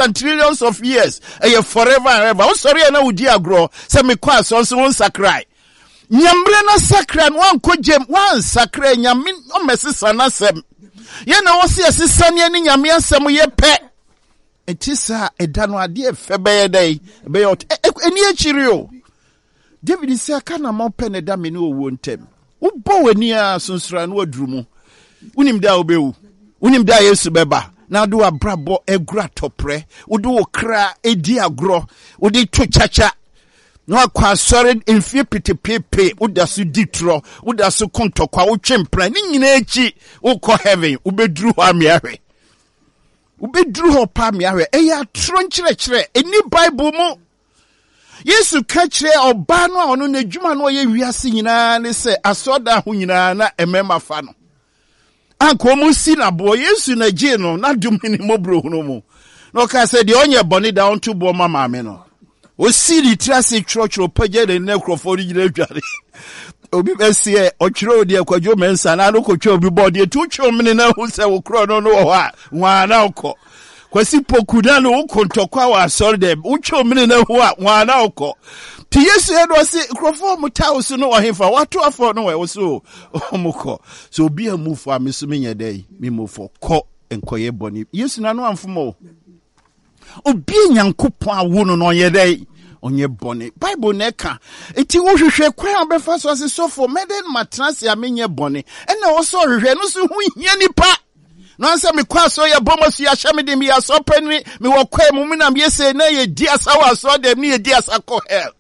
and trillions of years. Forever and ever. Oh, sorry, na udi agro. Se me kwa so won sakrai. Nyambre na sakra no anko jem wan sakra nyame o mesesa na sem. Ye na wo se asesa ne ni nyame asem ye pe. Etisa edano ade efe be ye dai. Be ye eni akiri o. David say aka na mo pe ne da me ne owo ntem. Wo bo wani a sunsura no adurumu. Unim da obewu. Unim da Yesu beba. Na do abrabo egura topre. Wo do okra edi agro. Wo di to chacha. No akwa sorry mfie petepepe udasu ditro udasu kontokwa utwempra ni nyina echi ukọ heaven ubedru ho amiahwe ubedru ho pa amiahwe eya tro nkyerɛkyerɛ eni bible mu Yesu ka kyerɛ oba no a ono n'adwuma no ye wiase nyina ne sɛ asoda ho nyina na emema fa no anko mu si na bo Yesu na gye no na dum ni mobro no mu no ka sɛ de onye bɔne da onto bo mama me no o si di trase church page de necrophone yire dware obi be se o twere odi akwadwo mensa na no ko twa obi body tu twa mene na hu se wo kro no no ho a wa na ukọ kwasi pokuda no ukontokwa wa sorry dem utwa mene na hu a wa na ukọ ti Yesu edo se crofo mu taus no ohemfa wato afọ no we so omukọ so obi amufu ameso menye dai me mufo kọ enkoye boni Yesu na no amfomo obi nyankopon awo no no ye dai onye boni Bible neka eti wo hwehwe kwa obefa so ase sofo meden matras ya menye boni ena wo so hwehwe no so hu hia nipa no ansa me kwa so ya bomosu ya hyame mi ya so pani me wo kwa mu na me se na ye di asa wa so dem ni ye di asa ko hell.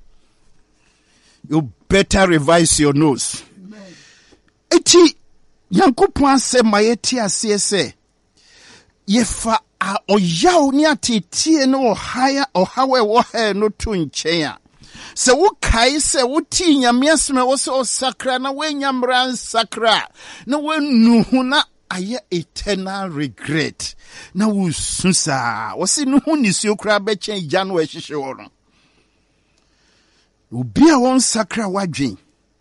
You better revise your nose. Eti nyankopon ase mayeti ase se yefa a oyaw ni atetie no ohaya ohawe wo he no to nchen a se wo kai se wo ti nyame asme wo se osakra na wenyamra sakra na wenu hu na aye eternal regret na wo susa wo se no hu ni si okra be chen gya no ehihye wo no obi a won sakra wadwen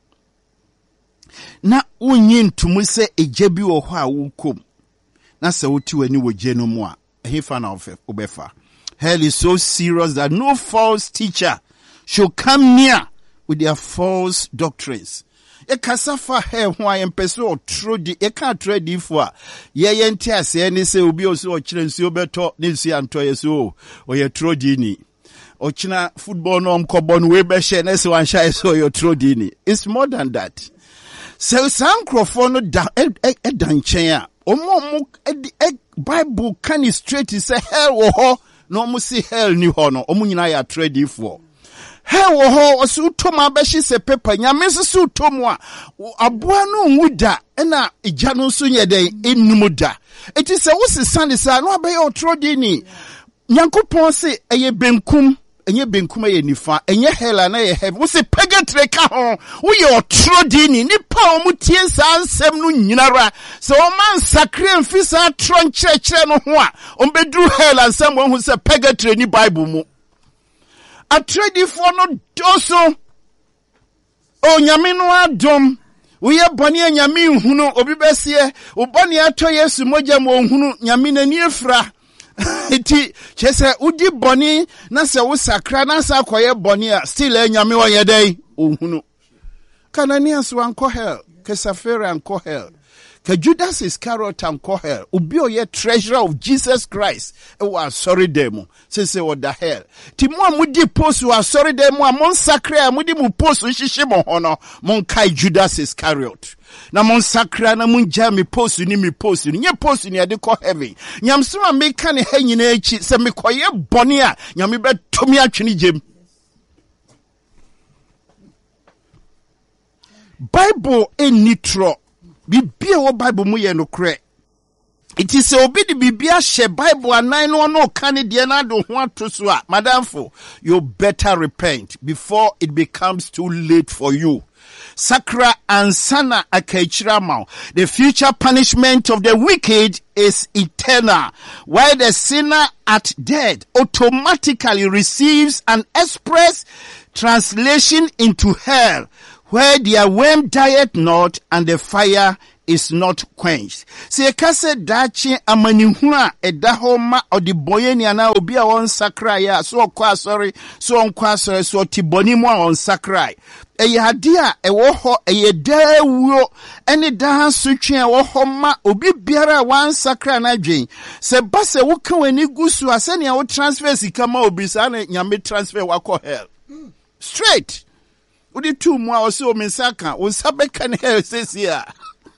na wonyi ntumu se eje bi wo ho a wo kom na se wo ti wani wo je no mu a hell is so serious that no false teacher should come near with their false doctrines. E kasafa hell ho a empeso otrodi e ka tradi fo a ye yenti ase ni se obi oso o kire nsi obeto ni nsi anto ye so o ye trodi ni o kina football no mkobo no we be she na se wan sha so yo trodi ni. It's more than that. So sankrofo no da danchen a omo Bible can straight say hell wo ho no omo si hell ni ho no omo nyina ya trade for hell wo ho osu toma be shi se paper nyame su tomu a aboa no nwuda na igya no so nyeden enum da eti se wo se sande sa no abe yo trade ni nyankopon se eye benkum enye benkum ye nifa enye hell na ye heaven wo se purgatory ka ho wo ye otrodi ni nipa o mutie sa ansem no nyinara se o man sakre mfisa tron kyerɛkyerɛ no ho a o bedru hell ansem wo hu se purgatory ni Bible mu atredi fo no doso o nyame no adom wo ye bɔne nyame hunu obi besie wo bɔne ato Yesu mogya mo hunu nyame nani efra iti chese udi boni na se wo sakra na sa koye boni a still enyame wo yedai ohunu kanania so anko hell ke Safira anko hell ke Judas Iscariot anko hell obi oye treasurer of Jesus Christ e wa sorry dem se wo da hell ti mo amudi post wa sorry dem a mon sakra amudi mu post hihye mo hono mon kai Judas Iscariot na mon sakra na mun ja mi post ni nye post ni ade ko heaven nyamsoma me ka ne ha nyina echi se me koye bone a nyame be tomi atwene jem Bible enitro bibia wo Bible mu ye no kre it is obi di bibia she Bible anan no no ka ne de na do ho atoso a madamfo you better repent before it becomes too late for you. Sakra and Sana Akechirama. The future punishment of the wicked is eternal, while the sinner at death automatically receives an express translation into hell, where their worm dieth not and the fire is not quenched. Se kase dachi amanihuna edahoma odiboyeni ana obi a won sakra ya so kwa sorry so nkwa sorry so tiboni mu a won sakra eye ade a ewo ho eye dawuo ene da sutwe ewo ho ma obi biara wan sakra na dwen se base wo kan wani gusu asene wo transfer sika ma obi sa na nyame transfer wako hell straight udi tu mu a o se o mensaka o sabeka ne hell sesia.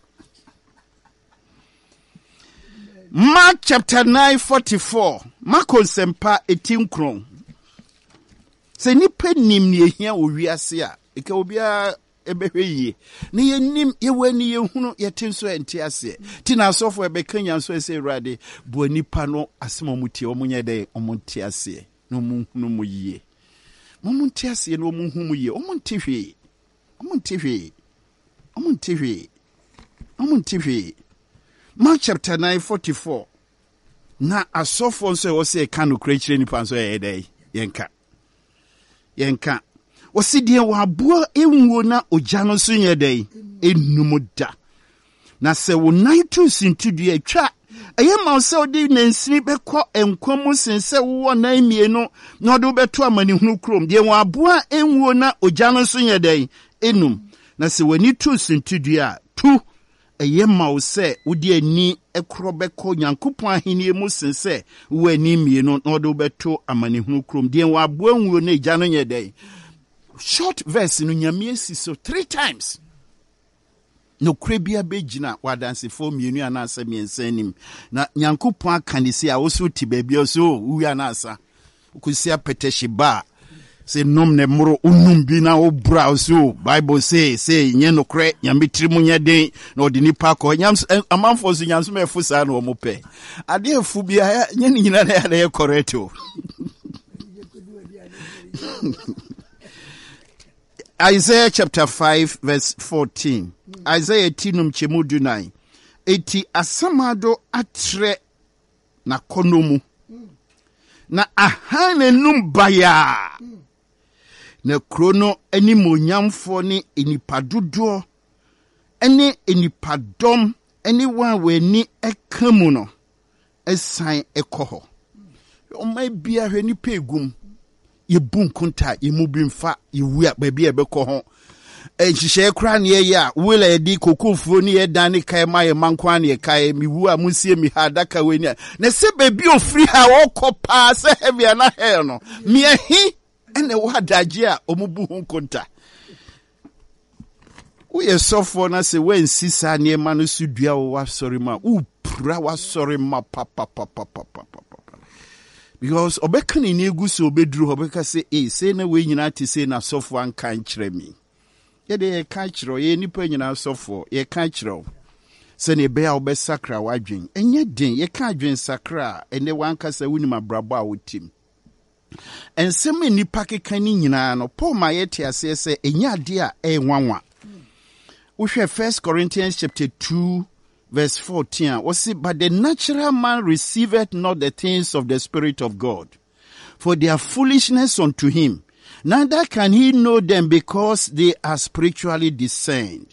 Mark chapter 9:44. Marko sempa etinkron. Se nipa nim ne ehia owiase a eka obia ebehwe yie. Ne yenim yewani yehunu yetenso ente ase. Ti na asofo ebekanya so ese Awurade bo nipa no asemomutie omunye de omunte ase. No munhunu mu yie. Momunte ase no munhu mu yie. Omunte hwe. Omunte hwe. Omunte hwe. Omunte hwe. Mark chapter 9:44. Na asofo nso wo se ka no krechire nipa nso yedai yenka osidie wa aboa enwo na ogya no so yedai enumuda na se wo nan to sintudu atwa ayema se odi nansini bekọ enkwam sense wo nan mienu na odi beto amanihunu krom die wa aboa enwo na ogya no so yedai enum na se wani to sintudu a tu ayema wo se odi ani ekrobeko nyankopon ahenie mu sense wo ani mienu na odi beto amanihunu krom die wa aboa enwo na ogya no yedai. Short verse no nyame so 3 times. No krebia begina wadanse for mienu anasa miensanim na nyankopon akanisi a wo so ti baabi so wu anasa ukusia peteshi ba se nom ne mro unum bi na wo bra so Bible say nye no kre nyame tirimu nye den na odi nipa ko nyams amanfo so nyams me fu sa na wo mope ade afu bia nye ni nyina na ya correct o. Isaiah chapter 5 verse 14. Isaiah tinum chemudu 9. Eti asamado atre na konomu. Na ahane numbaya. Na krono eni monyamfo ni enipadodo. Eni enipadom. Eni wawe ni ekamu no. Esan ekoho. Omai biya hwe ni pegum. Ye bunkunta ye mubimfa ye wia baby ebeko ho ehihye kra ne ye a wela edi kokofuo ne ye dan ne kai ma ye mankwa ne kai mi wu a munsie mi ha daka weni na se baby ofri ha wokopa se heavy na hell no mi ehi ene wa daje a omubu hunkunta wo ye sofo na se wen sisa ne ma no sudua wo wa sorry ma u pra wa sorry ma papa. Because obekani ni eguso obedru obeka say na we nyina ti say na sofo an kan kire mi ye de kan kire ye nipa nyina sofo ye kan kire se ne be a obesakra wadwen enye den ye kan adwen sakra ene wan kasa wuni mabrabo a wotim ensem nipa kekan ni nyina no Paul ma ye ti ase se enye ade a enwanwa wo hwe 1 Corinthians chapter 2 verse 14, but the natural man receiveth not the things of the Spirit of God, for they are foolishness unto him. Neither can he know them because they are spiritually discerned.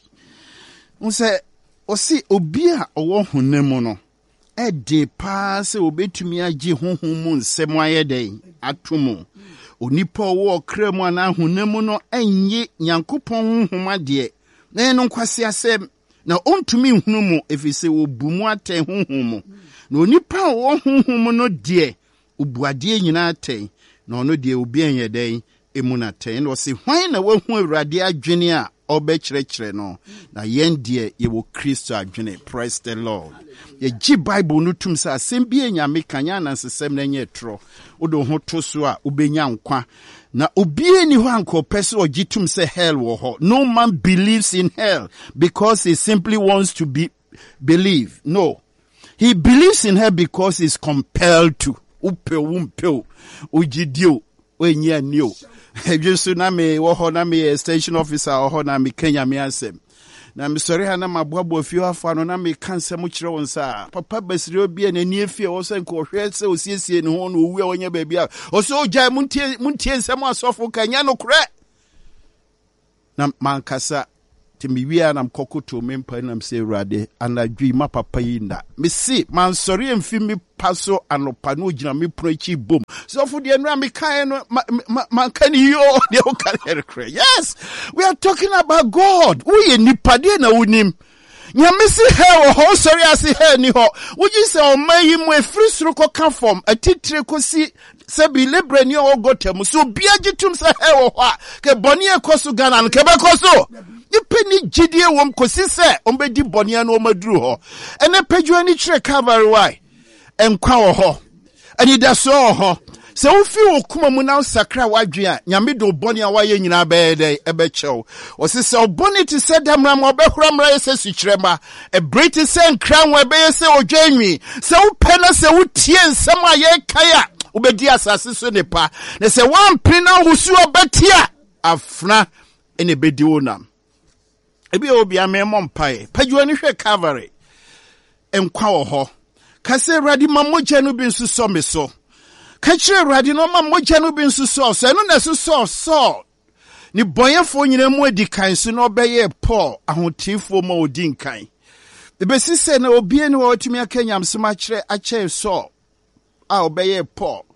Osi obia owo honemu no ede pa se obetumi agi honhom nsem ayede atomo onipa owo kremu ana honemu no enye nyankopon honhom ade na eno kwase asem na ontumi nhunu mu efise obumu ate honhom na onipa wo honhom no de obuade nyina ate na ono de obi enyeden emu na ate na osi hwan na wahu Awurade adwene a obekyerekere no na yen de ye wo Kristo adwene. Praise the Lord. Ye gi Bible no tum sa asem bi enyame kanya na nsesem na nye tro odo ho to so a obenya nkwa na obie ni ho ankopese ogitum se hell wo ho. No man believes in hell because he simply wants to believe. No, he believes in hell because he's compelled to. Upe ujidio wenye niyo. Ejusu na me wo ho na me extension officer ho na me Kenya me asem. Na me sori ha na maboabo afio afa no na me kanse mu kire won sa papa basiri obi na ni afie wo se nko hwe se osiesie ne ho no owu a wonya ba bia o so ogya muntie nsem asofo kanya no kure na mankasa Timibia and I'm cocoto mempa and I'm say rade and I dream my papa in that. Me see, man, sorry and feel me paso and opano me preachy boom. So for the enrami kind man can you yes, we are talking about God. We nipade na unim. Nyamisi he ho sorry asi he ni ho. Would you say o mayi mu free sroko kan form a titire kosi se bi lebre ni o gotem so bia gitum se he ho a ke boni ekoso Ghana no ke be koso yipeni gidie wom kosi se ombedi boni an o maduru ho ene pedwo ani kire Calvary why enkwa wo ho ani da so ho se wo fi okuma mu na sakra wadwe a nyame do boni a waye nyina be dey ebe chew o se se oboni ti se damra ma obehura mra yese sukrema e briti se nkran we be yese odwanwi se wo pena se wo tie nsem a ye kaya obedi asase so nepa na se wan pina husu obetia afna ene bedi wonam ebi obi amemo mpae padwo ni hwe Calvary enkwa wo ho kase radi mamogya no bi nso so me so kachire radi no mamogya no bi nso so eno na so ni boyefo nyina mu adi kan so no beye Paul ahotifo ma odi nkan ebesi se na obi eni wo tumi akanyam sema kire ache so a obeye Paul.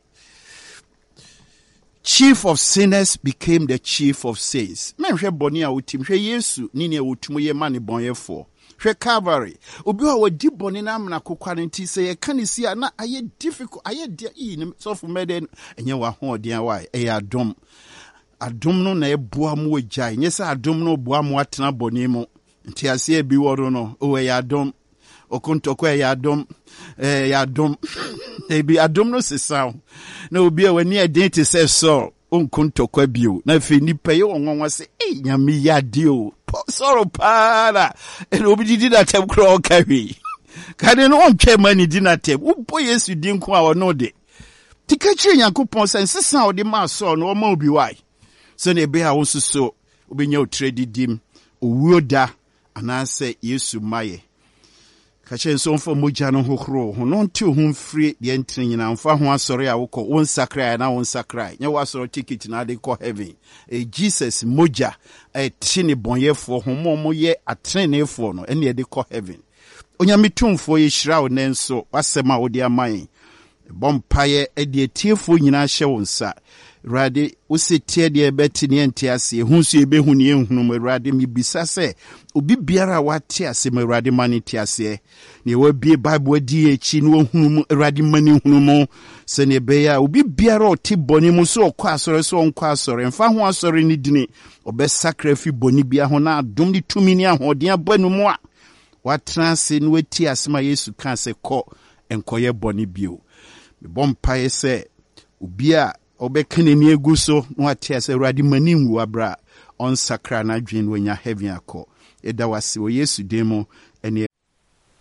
Chief of sinners became the chief of saints. Menhwe boni a utim hwe Yesu ni ne wotumu ye mane bonyefo. Hwe Calvary. Obi wa wadi boni na amna kokwa nti se ye kanisi na aye difficult aye dia ni so fu meden enye wa ho dia why e adom. Adom no na eboa mu agya. Nye se adom no boa mu atena boni mu. Nti ase e bi woro no o e adom. Okontoko e adom. Adom. Ebi adom no sesa. Na obi a wani identity say so onkontoko bio. Na fe nipa ye wonwa se nyame yade o. Sorrow para. And obi did that tem kro kawi. Kade no ontwe mani di na tem. Ubo Yesu di nko a wono de. Tikachi Yakopon say sesa o de ma so no ma obi why. So na ebe a wonso so obi nya otredi dim owuoda anase Yesu maye. Kache so mfa mogya no hohoro ho no nti ho mfiri de entire nyina mfa ho asore a wokọ won sakrai na won sakrai nya wasoro ticket na de kọ heaven Jesus mogya tini bonyefo ho mo ye atrenefo no ene de kọ heaven onyamitumfo ye hyira wo nenso wasema wo de aman bompaye de etiefo nyina hye wo nsa rade usetie de betini entiase hunsu ebehu ne ehunu rade mibisa se obi biara wate ase rade mani tiase ne wabie bible adi echi ne ohunu rade mani hunu mu se ne beya obi biara oti boni mu so okọ asore so onko asore mfa ho asore ni dini obe sacrifice boni bia ho na adom ni tumi ni ahoden abanu mu a watranse ne wati asema Yesu kan se kọ enkoye boni bio me bompaye se obi a obekene ni eguso no atia se radi maninwu abra on sakra na dwen wanya heaven akọ eda wase o Yesu demo ene